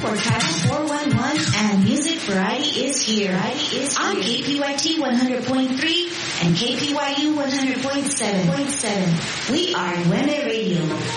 for Channel 411 and Music Variety is here. On KPYT 100.3 and KPYU 100.7. We are Weme Radio.